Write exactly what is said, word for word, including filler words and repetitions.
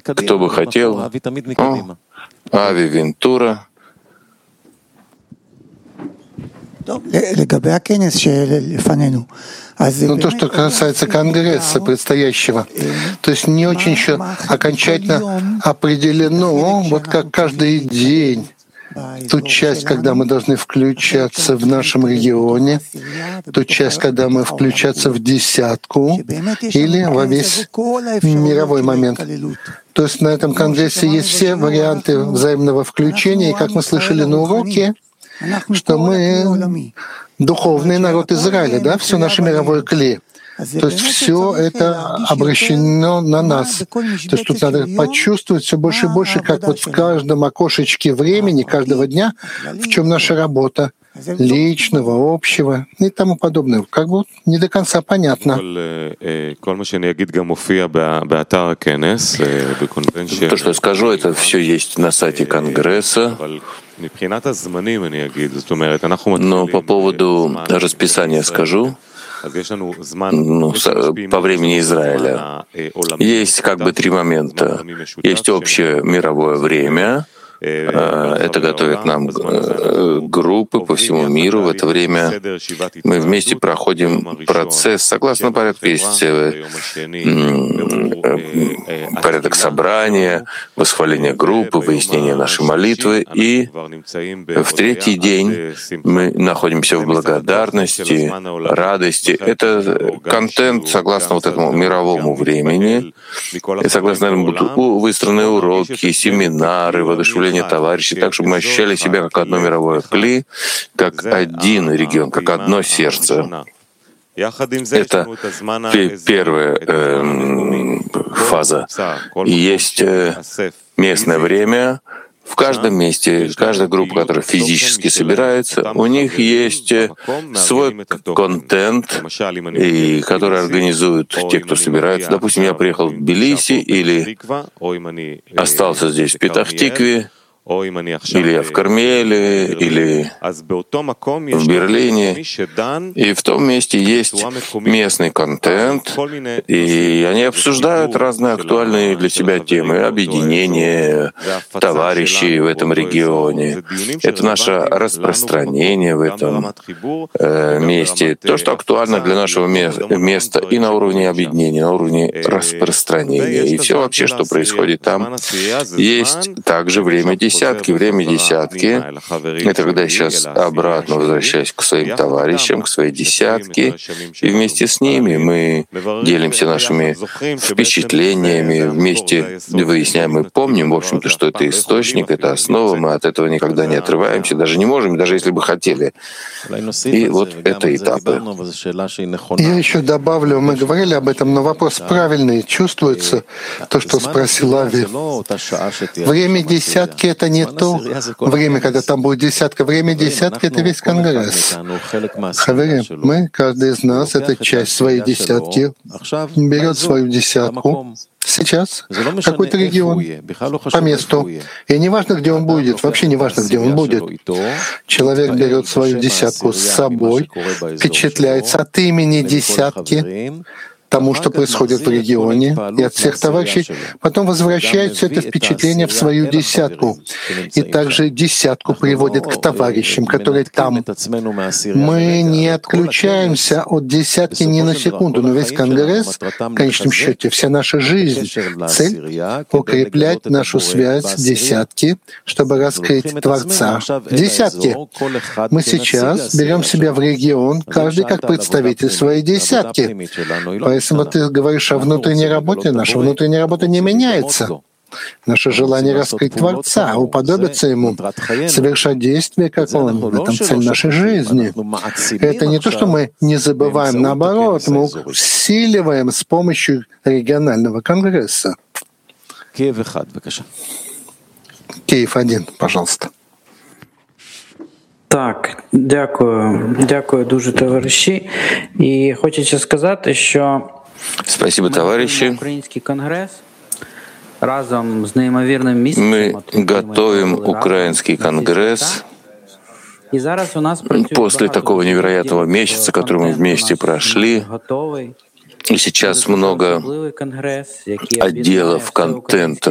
Кто бы хотел? О, Ави Вентура. Ну, то, что касается Конгресса предстоящего, то есть не очень еще окончательно определено, вот как каждый день, ту часть, когда мы должны включаться в нашем регионе, ту часть, когда мы включаться в десятку или во весь мировой момент. То есть на этом Конгрессе есть все варианты взаимного включения, и как мы слышали на уроке, что мы духовный народ Израиля, да, все наше мировое кли. То есть все это обращено на нас. То есть тут надо почувствовать все больше и больше, как вот в каждом окошечке времени, каждого дня, в чем наша работа личного, общего и тому подобное. Как бы не до конца понятно. То, что я скажу, это все есть на сайте Конгресса. Но по поводу расписания скажу, ну, по времени Израиля есть как бы три момента. Есть общее мировое время. Это готовят нам группы по всему миру. В это время мы вместе проходим процесс согласно порядку. Есть порядок собрания, восхваления группы, выяснения нашей молитвы. И в третий день мы находимся в благодарности, радости. Это контент согласно вот этому мировому времени. И согласно этому будут выстроены уроки, семинары, воодушевление товарищей, так, чтобы мы ощущали себя как одно мировое кли, как один регион, как одно сердце. Это первая э, фаза. Есть э, местное время. В каждом месте, каждая группа, которая физически собирается, у них есть свой контент, и который организуют те, кто собирается. Допустим, я приехал в Тбилиси или остался здесь в Петах-Тикве, или я в Кармеле, или в Берлине. И в том месте есть местный контент, и они обсуждают разные актуальные для себя темы, объединения товарищей в этом регионе. Это наше распространение в этом э, месте, то, что актуально для нашего места и на уровне объединения, на уровне распространения. И все вообще, что происходит там. Есть также время десятки. Десятки, время десятки. Это когда я сейчас обратно возвращаюсь к своим товарищам, к своей десятке, и вместе с ними мы делимся нашими впечатлениями, вместе выясняем и помним, в общем-то, что это источник, это основа, мы от этого никогда не отрываемся, даже не можем, даже если бы хотели. И вот это этапы. Я еще добавлю, мы говорили об этом, но вопрос правильный, чувствуется то, что спросил Ави. Время десятки — это не то время, когда там будет десятка. Время десятки — это весь Конгресс. Хаверим, мы, каждый из нас, это часть своей десятки, берет свою десятку. Сейчас какой-то регион, по месту. И не важно, где он будет, вообще не важно, где он будет. Человек берет свою десятку с собой, впечатляется от имени десятки, тому, что происходит в регионе, и от всех товарищей, потом возвращает все это впечатление в свою десятку. И также десятку приводит к товарищам, которые там. Мы не отключаемся от десятки ни на секунду, но весь Конгресс, в конечном счете, вся наша жизнь, цель — укреплять нашу связь с десятки, чтобы раскрыть Творца в десятке. Мы сейчас берем себя в регион, каждый как представитель своей десятки. Поэтому ты говоришь о внутренней работе. Наша внутренняя работа не меняется. Наше желание раскрыть Творца, уподобиться Ему, совершать действия, как Он. В этом цель нашей жизни. Это не то, что мы не забываем, наоборот, мы усиливаем с помощью регионального конгресса. Киев один, пожалуйста. Так, дякую, дякую дуже, товариші. І хочеться сказати, що Спасибо, товарищи. Український конгрес разом з неймовірним місцем. Мы готовим украинский конгресс. После такого невероятного месяца, который мы вместе прошли, и сейчас много отделов контента